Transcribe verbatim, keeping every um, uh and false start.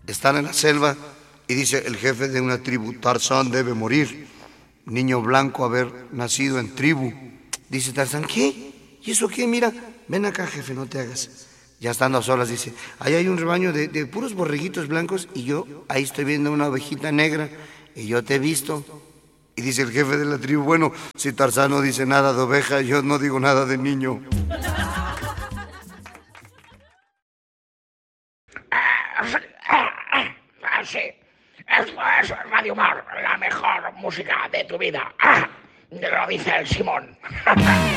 Están en la selva y dice el jefe de una tribu, Tarzán debe morir. Niño blanco haber nacido en tribu. Dice Tarzán, ¿qué? ¿Y eso qué? Mira, ven acá, jefe, no te hagas. Ya estando a solas dice, ahí hay un rebaño de, de puros borreguitos blancos y yo ahí estoy viendo una ovejita negra y yo te he visto. Y dice el jefe de la tribu, bueno, si Tarzán no dice nada de oveja, yo no digo nada de niño. Sí, esto es Radio Mar, la mejor música de tu vida. Lo dice el Simón.